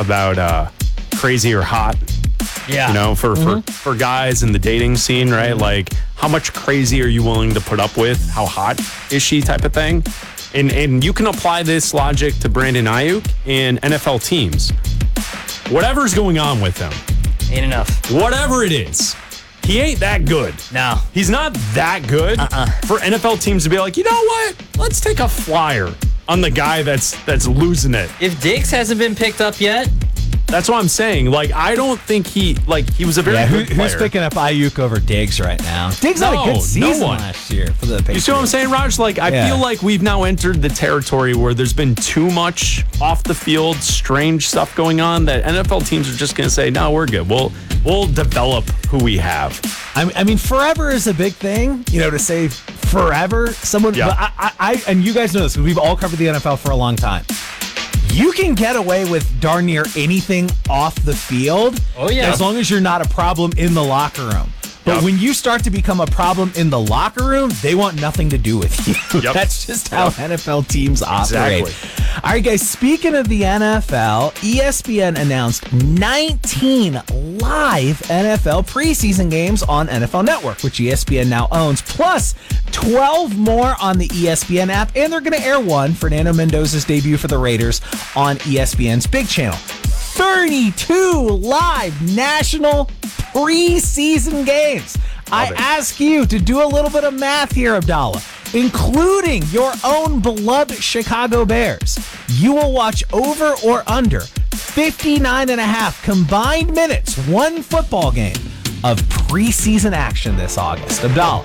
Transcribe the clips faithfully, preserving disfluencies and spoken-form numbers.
about uh, crazy or hot. Yeah. You know, for, mm-hmm. for, for guys in the dating scene, right? Like, how much crazy are you willing to put up with? How hot is she type of thing? And and you can apply this logic to Brandon Ayuk and N F L teams. Whatever's going on with him. Ain't enough. Whatever it is. He ain't that good. No. He's not that good uh-uh. for N F L teams to be like, you know what? Let's take a flyer on the guy that's that's losing it. If Diggs hasn't been picked up yet, that's what I'm saying. Like, I don't think he, like, he was a very yeah, good who, player. Who's picking up Ayuk over Diggs right now? Diggs No, had a good no season one. last year for the Patriots. You see what I'm saying, Raj? Like, I Yeah. feel like we've now entered the territory where there's been too much off the field, strange stuff going on that N F L teams are just going to say, no, we're good. We'll, we'll develop who we have. I, I mean, forever is a big thing, you know, to say forever. Someone, Yeah. but I, I, I, and you guys know this because we've all covered the N F L for a long time. You can get away with darn near anything off the field. Oh, yeah. As long as you're not a problem in the locker room. But Yep. when you start to become a problem in the locker room, they want nothing to do with you. Yep. That's just how Yep. N F L teams operate. Exactly. All right, guys, speaking of the N F L, E S P N announced nineteen live N F L preseason games on N F L Network, which E S P N now owns, plus twelve more on the E S P N app, and they're going to air one, Fernando Mendoza's debut for the Raiders, on E S P N's Big Channel. thirty-two live national preseason games. I it. ask you to do a little bit of math here, Abdallah, including your own beloved Chicago Bears. You will watch over or under fifty-nine and a half combined minutes, one football game of preseason action this August. Abdallah.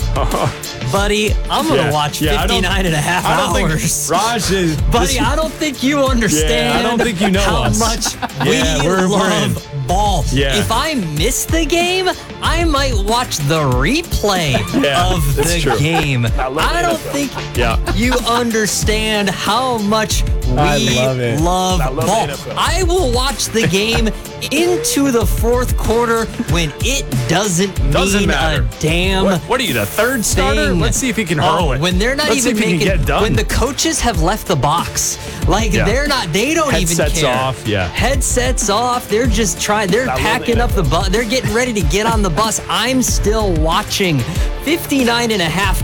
buddy, I'm going to Yeah. watch Yeah, I don't- fifty-nine and a half I don't hours. think Raj is. Buddy, this- I don't think you understand Yeah, I don't think you know how us. much Yeah, we we're- we're love ball. Yeah. If I miss the game, I might watch the replay Yeah, of that's the true. game. love I the don't N F L. think Yeah. you understand how much we I love it. love I love the ball. N F L. I will watch the game into the fourth quarter when it doesn't, Doesn't mean matter. a damn What, what are you, the third starter? thing. Let's see if he can Oh, hurl it. when they're not Let's see even if he making, can get done. when the coaches have left the box, like Yeah. they're not, they don't Headsets even care. off, yeah. Headsets off. They're just trying. They're I love packing the up the bus. They're getting ready to get on the bus. I'm still watching fifty-nine and a half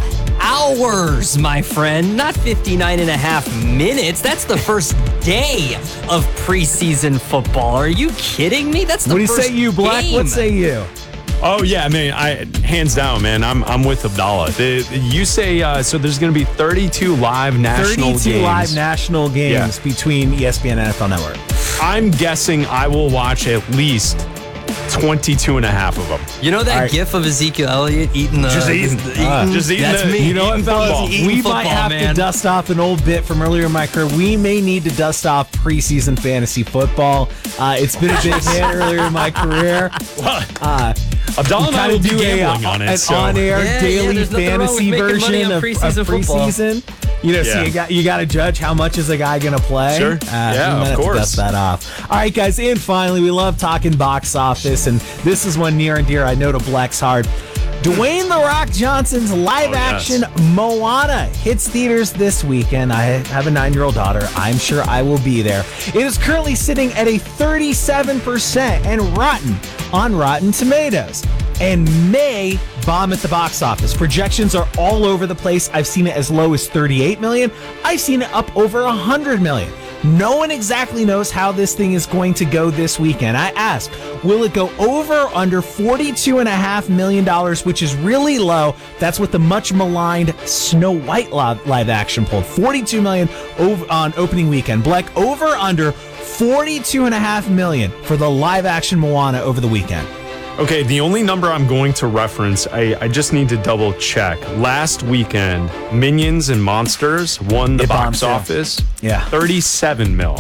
hours, my friend, not fifty-nine and a half minutes. That's the first day of preseason football. Are you kidding me? That's the What do you first say, you, Black? game. What say you? Oh yeah, I mean, I hands down, man. I'm I'm with Abdallah. The, you say uh, so? There's going to be thirty-two live national thirty-two games. live national games Yeah. between E S P N and N F L Network. I'm guessing I will watch at least twenty-two and a half of them. You know that All right. gif of Ezekiel Elliott eating the Just eating. the- Uh, just eating That's the- me. You know what, Eating fellas? football. Eating We football, might have man. to dust off an old bit from earlier in my career. We may need to dust off preseason fantasy football. Uh, it's been a big hit earlier in my career. Well, Uh, Abdallah and I kind will of be do a, gambling uh, on it. an so. on-air Yeah, yeah, daily there's nothing wrong with fantasy making money version on of, preseason of football. preseason. You know, so Yeah. you got you got to judge how much is a guy going to play. Sure. Uh, Yeah, we might of have to course. dust that off. All right, guys, and finally, we love talking box office, and this is one near and dear, I know, to Black's heart. Dwayne "The Rock" Johnson's live-action yes. Moana hits theaters this weekend. I have a nine-year-old daughter. I'm sure I will be there. It is currently sitting at a thirty-seven percent and rotten on Rotten Tomatoes, and may bomb at the box office. Projections are all over the place. I've seen it as low as thirty-eight million. I've seen it up over one hundred million. No one exactly knows how this thing is going to go this weekend. I ask, will it go over or under forty-two and a half million dollars, which is really low? That's what the much maligned Snow White live, live action pulled. forty-two million over on opening weekend. Black, over or under forty-two and a half million for the live action Moana over the weekend. Okay, the only number I'm going to reference, I, I just need to double check. Last weekend, Minions and Monsters won the It bombed, box too. office. Yeah. thirty-seven mil.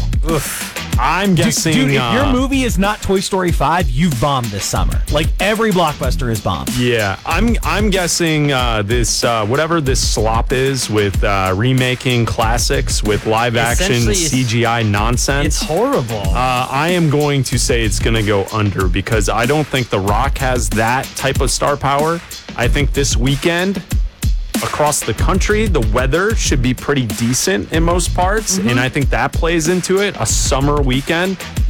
I'm Dude, guessing. dude, if your uh, movie is not Toy Story five, you've bombed this summer. Like every blockbuster is bombed. Yeah, I'm I'm guessing uh, this uh, whatever this slop is with uh, remaking classics with live action Essentially, it's- C G I nonsense. It's horrible. Uh, I am going to say it's going to go under because I don't think The Rock has that type of star power. I think this weekend across the country, the weather should be pretty decent in most parts. And I think that plays into it. A summer weekend.